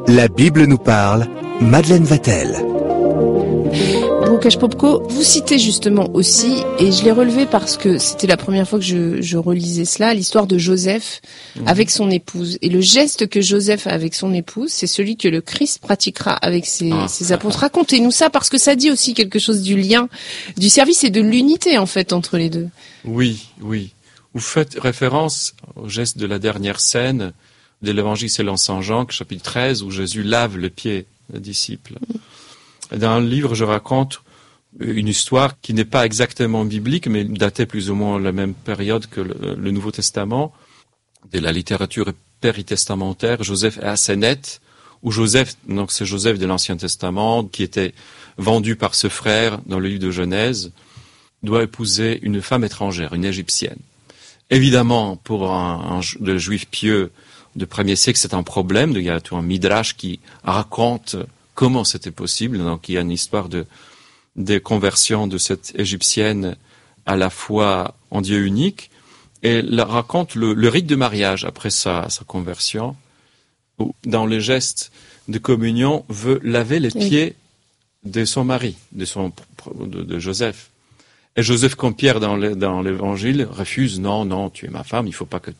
La Bible nous parle, Madeleine Vatel. Łukasz Popko, vous citez justement aussi, et je l'ai relevé parce que c'était la première fois que je relisais cela, l'histoire de Joseph avec son épouse. Et le geste que Joseph a avec son épouse, c'est celui que le Christ pratiquera avec ses apôtres. Racontez-nous ça, parce que ça dit aussi quelque chose du lien, du service et de l'unité en fait entre les deux. Oui. Vous faites référence au geste de la dernière scène de l'évangile selon Saint Jean, chapitre 13, où Jésus lave les pieds des disciples. Dans le livre, je raconte une histoire qui n'est pas exactement biblique, mais datée plus ou moins à la même période que le Nouveau Testament, de la littérature péritestamentaire. Joseph et Asénète, où Joseph, donc c'est Joseph de l'Ancien Testament, qui était vendu par ce frère dans le livre de Genèse, doit épouser une femme étrangère, une égyptienne. Évidemment, pour le juif pieux de premier siècle, c'est un problème. Il y a tout un midrash qui raconte comment c'était possible. Donc, il y a une histoire de conversion de cette égyptienne à la foi en Dieu unique. Et elle raconte le rite de mariage après sa conversion, où, dans le geste de communion, veut laver les pieds de son mari, de Joseph. Et Joseph, comme Pierre dans l'évangile, refuse, non, tu es ma femme, il faut pas que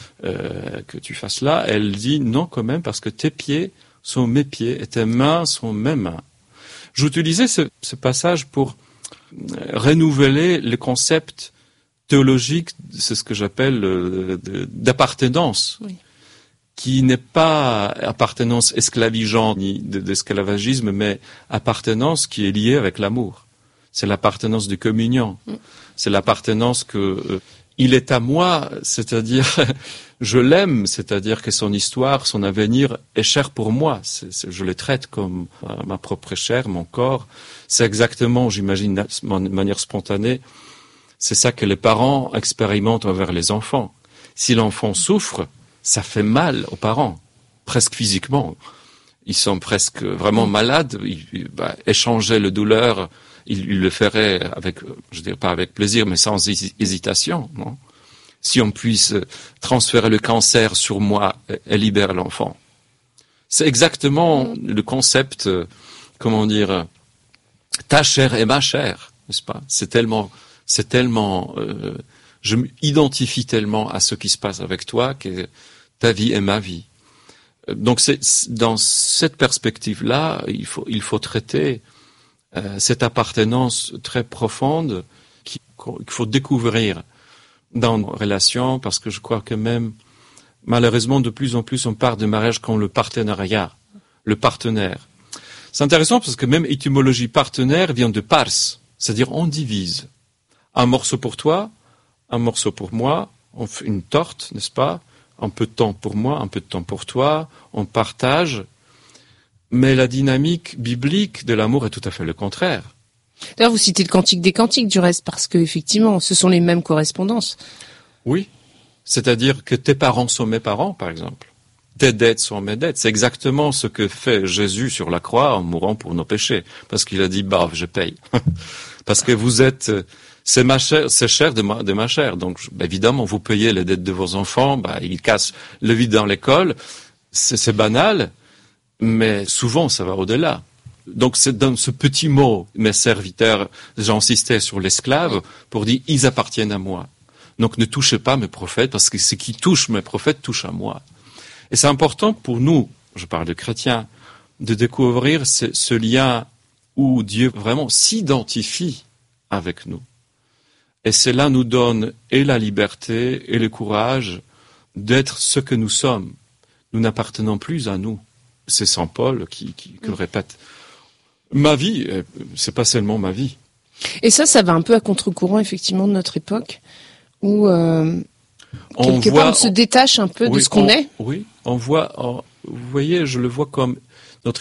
tu fasses cela. Elle dit non quand même, parce que tes pieds sont mes pieds et tes mains sont mes mains. J'utilisais ce passage pour renouveler le concept théologique, c'est ce que j'appelle d'appartenance, qui n'est pas appartenance esclavigeante ni d'esclavagisme, mais appartenance qui est liée avec l'amour. C'est l'appartenance de communion. C'est l'appartenance que il est à moi, c'est-à-dire je l'aime, c'est-à-dire que son histoire, son avenir est cher pour moi. Je le traite comme ma propre chair, mon corps. C'est exactement, j'imagine, de manière spontanée, c'est ça que les parents expérimentent envers les enfants. Si l'enfant souffre, ça fait mal aux parents, presque physiquement. Ils sont presque vraiment malades. Échanger la douleur, il le ferait avec, je dirais pas avec plaisir, mais sans hésitation, non? Si on puisse transférer le cancer sur moi et libérer l'enfant. C'est exactement le concept, ta chair et ma chair, n'est-ce pas? C'est tellement, je m'identifie tellement à ce qui se passe avec toi que ta vie est ma vie. Donc c'est dans cette perspective-là, il faut traiter cette appartenance très profonde qu'il faut découvrir dans nos relations, parce que je crois que même, malheureusement, de plus en plus, on parle de mariage comme le partenariat, le partenaire. C'est intéressant parce que même étymologie partenaire vient de pars, c'est-à-dire on divise. Un morceau pour toi, un morceau pour moi, on fait une torte, n'est-ce pas? Un peu de temps pour moi, un peu de temps pour toi, on partage. Mais la dynamique biblique de l'amour est tout à fait le contraire. D'ailleurs, vous citez le Cantique des Cantiques du reste, parce que effectivement, ce sont les mêmes correspondances. Oui, c'est-à-dire que tes parents sont mes parents, par exemple. Tes dettes sont mes dettes. C'est exactement ce que fait Jésus sur la croix en mourant pour nos péchés, parce qu'il a dit je paye, parce que vous êtes, c'est ma chair, c'est cher de ma chair. Donc évidemment, vous payez les dettes de vos enfants. Ils cassent le vide dans l'école, c'est banal. Mais souvent, ça va au-delà. Donc, c'est dans ce petit mot, mes serviteurs, j'insistais sur l'esclave pour dire, ils appartiennent à moi. Donc, ne touchez pas mes prophètes, parce que ce qui touche mes prophètes touche à moi. Et c'est important pour nous, je parle de chrétiens, de découvrir ce lien où Dieu vraiment s'identifie avec nous. Et cela nous donne et la liberté et le courage d'être ce que nous sommes. Nous n'appartenons plus à nous. C'est Saint Paul qui le répète. Ma vie, c'est pas seulement ma vie. Et ça va un peu à contre-courant, effectivement, de notre époque, où quelque part on se détache un peu de ce qu'on est. Oui, on voit, vous voyez, je le vois comme notre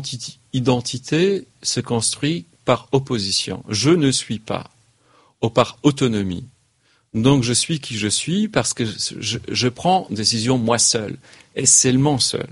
identité se construit par opposition. Je ne suis pas, ou par autonomie. Donc je suis qui je suis parce que je prends décision moi seul, et seulement seul.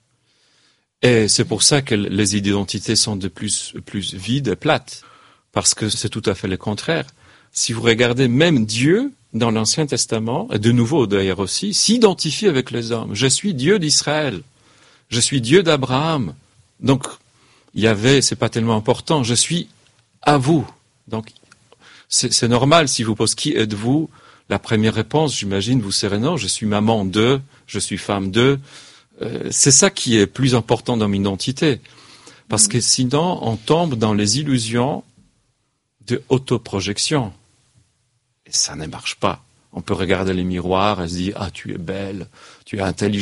Et c'est pour ça que les identités sont de plus vides et plates, parce que c'est tout à fait le contraire. Si vous regardez même Dieu dans l'Ancien Testament, et de nouveau d'ailleurs aussi, s'identifie avec les hommes. Je suis Dieu d'Israël. Je suis Dieu d'Abraham. Donc, Yahvé, c'est pas tellement important. Je suis à vous. Donc, c'est normal si vous posez qui êtes-vous. La première réponse, j'imagine, vous serez non. Je suis maman de, je suis femme de. C'est ça qui est plus important dans mon identité. Parce que sinon, on tombe dans les illusions de autoprojection. Et ça ne marche pas. On peut regarder les miroirs et se dire « Ah, tu es belle, tu es intelligente ».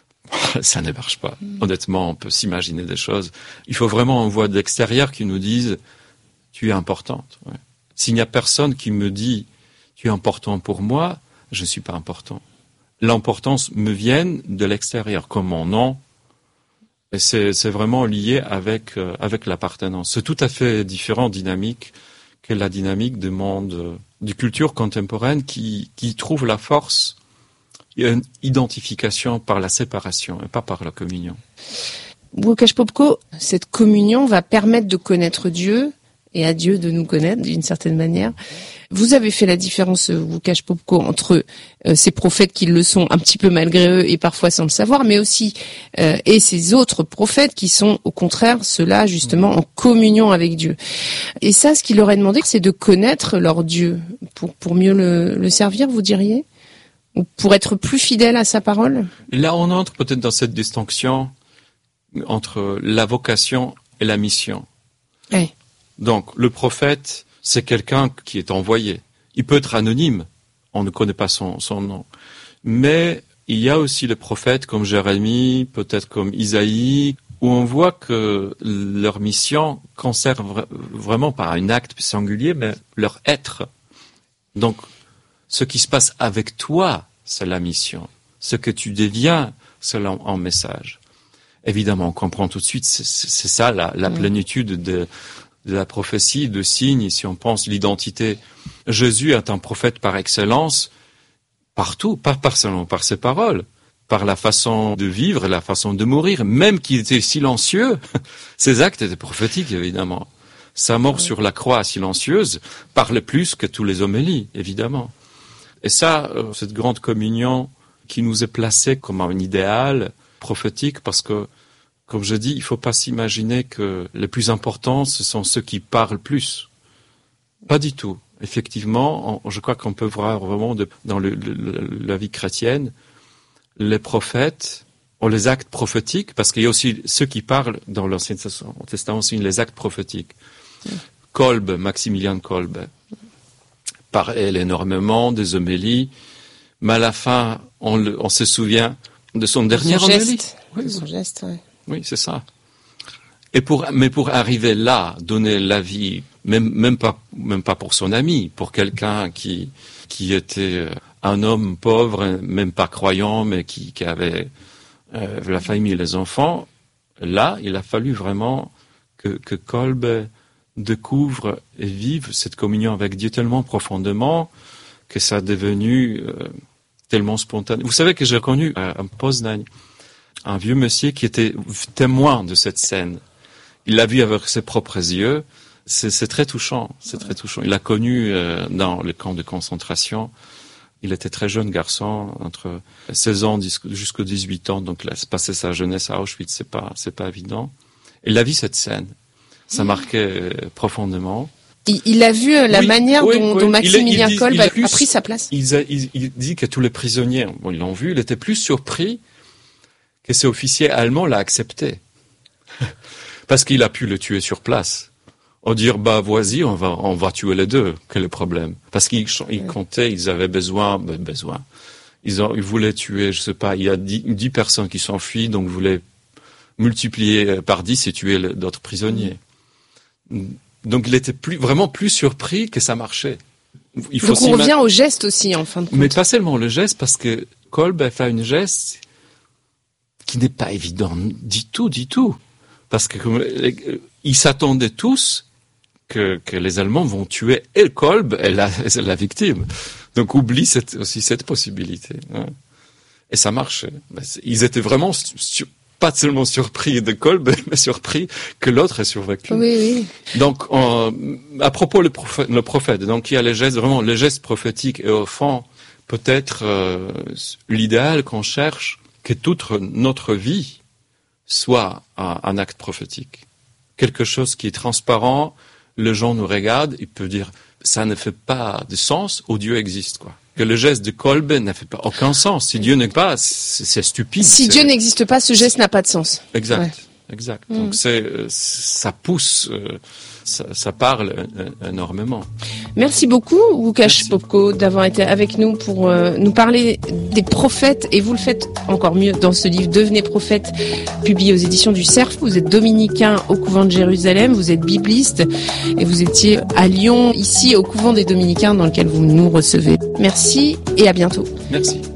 Ça ne marche pas. Honnêtement, on peut s'imaginer des choses. Il faut vraiment une voix de l'extérieur qui nous dise « Tu es importante ». Ouais. S'il n'y a personne qui me dit « Tu es important pour moi », je ne suis pas important. L'importance me vient de l'extérieur, comme mon nom. Et c'est vraiment lié avec l'appartenance. C'est tout à fait différent dynamique que la dynamique du monde, du culture contemporaine qui trouve la force et une identification par la séparation et pas par la communion. Łukasz Popko, cette communion va permettre de connaître Dieu et à Dieu de nous connaître d'une certaine manière. Vous avez fait la différence, Łukasz Popko, entre ces prophètes qui le sont un petit peu malgré eux et parfois sans le savoir, mais aussi et ces autres prophètes qui sont au contraire ceux-là justement en communion avec Dieu. Et ça, ce qu'il leur est demandé, c'est de connaître leur Dieu pour mieux le servir, vous diriez, ou pour être plus fidèle à sa parole. Là, on entre peut-être dans cette distinction entre la vocation et la mission. Oui. Donc, le prophète, c'est quelqu'un qui est envoyé. Il peut être anonyme, on ne connaît pas son nom. Mais il y a aussi les prophètes comme Jérémie, peut-être comme Isaïe, où on voit que leur mission concerne vraiment pas un acte singulier, mais leur être. Donc, ce qui se passe avec toi, c'est la mission. Ce que tu deviens, c'est un message. Évidemment, on comprend tout de suite, c'est ça la plénitude de la prophétie, de signes, si on pense l'identité. Jésus est un prophète par excellence, partout, pas seulement par ses paroles, par la façon de vivre, la façon de mourir, même qu'il était silencieux. Ses actes étaient prophétiques, évidemment. Sa mort sur la croix silencieuse parlait plus que tous les homélies, évidemment. Et ça, cette grande communion qui nous est placée comme un idéal prophétique, parce que, comme je dis, il ne faut pas s'imaginer que les plus importants, ce sont ceux qui parlent plus. Pas du tout. Effectivement, je crois qu'on peut voir vraiment dans la vie chrétienne, les prophètes ont les actes prophétiques, parce qu'il y a aussi ceux qui parlent dans l'Ancien Testament, aussi les actes prophétiques. Kolbe, Maximilien Kolbe, parle énormément des homélies, mais à la fin, on se souvient de son dernier homélie. Oui, son geste, oui. Oui, c'est ça. Mais pour arriver là, donner la vie, même pas pour son ami, pour quelqu'un qui était un homme pauvre, même pas croyant, mais qui avait la famille et les enfants, là, il a fallu vraiment que Kolbe découvre et vive cette communion avec Dieu tellement profondément que ça a devenu tellement spontané. Vous savez que j'ai connu à Poznań un vieux monsieur qui était témoin de cette scène. Il l'a vu avec ses propres yeux. C'est très touchant. C'est très touchant. Il l'a connu dans le camp de concentration. Il était très jeune garçon, entre 16 ans jusqu'aux 18 ans. Donc, il a passé sa jeunesse à Auschwitz. C'est pas évident. Il a vu cette scène. Ça marquait profondément. Il a vu la manière dont Maximilien Kolbe a pris sa place. Il dit que tous les prisonniers, ils l'ont vu. Il était plus surpris que ces officiers allemands l'a accepté. Parce qu'il a pu le tuer sur place. On dire, vas-y, on va tuer les deux. Quel est le problème? Parce qu'ils comptaient, ils avaient besoin. Ils voulaient tuer, je sais pas, il y a 10 personnes qui s'enfuient, donc ils voulaient multiplier par 10 et tuer d'autres prisonniers. Donc il était vraiment plus surpris que ça marchait. Donc on revient au geste aussi, en fin de compte. Mais pas seulement le geste, parce que Kolbe a fait un geste qui n'est pas évident du tout. Parce que ils s'attendaient tous que les Allemands vont tuer et Kolbe et la victime. Donc oublie aussi cette possibilité. Hein. Et ça marchait. Ils étaient vraiment pas seulement surpris de Kolbe, mais surpris que l'autre ait survécu. Oui. Donc à propos le prophète, donc il y a les gestes prophétiques, et au fond peut-être l'idéal qu'on cherche, que toute notre vie soit un acte prophétique. Quelque chose qui est transparent, le gens nous regardent, il peut dire ça ne fait pas de sens, ou Dieu existe, quoi. Que le geste de Kolbe n'a fait pas aucun sens. Si Dieu n'est pas, c'est stupide. Si Dieu n'existe pas, ce geste n'a pas de sens. Exact. Ouais. Exact. Donc ça pousse, ça parle énormément. Merci beaucoup, Łukasz Popko, d'avoir été avec nous pour nous parler des prophètes. Et vous le faites encore mieux dans ce livre Devenez prophète, publié aux éditions du Cerf. Vous êtes dominicain au couvent de Jérusalem, vous êtes bibliste et vous étiez à Lyon, ici au couvent des dominicains dans lequel vous nous recevez. Merci et à bientôt. Merci.